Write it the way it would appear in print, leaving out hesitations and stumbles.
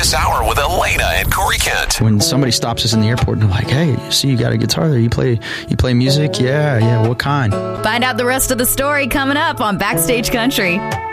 this hour with Elena and Corey Kent. When somebody stops us in the airport and they're like, hey, see, you got a guitar there. You play music? Yeah. What kind? Find out the rest of the story coming up on Backstage Country.